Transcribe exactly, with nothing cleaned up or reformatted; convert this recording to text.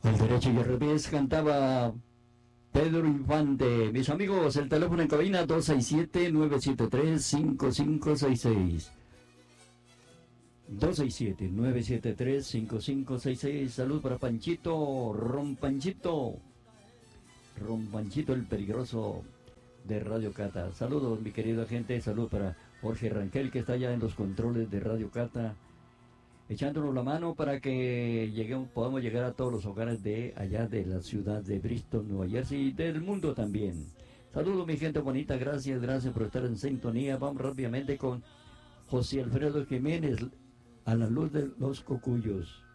El derecho y el revés cantaba Pedro Infante. Mis amigos, el teléfono en cabina dos seis siete, nueve siete tres, cinco cinco seis seis. dos seis siete, nueve siete tres, cinco cinco seis seis. Salud para Panchito, Ron Panchito. Ron Panchito el peligroso de Radio Cata. Saludos mi querida gente, salud para Jorge Rangel que está allá en los controles de Radio Cata, echándonos la mano para que lleguemos, podamos llegar a todos los hogares de allá de la ciudad de Bristol, Nueva Jersey, y del mundo también. Saludos mi gente bonita, gracias, gracias por estar en sintonía. Vamos rápidamente con José Alfredo Jiménez, A la luz de los cocuyos.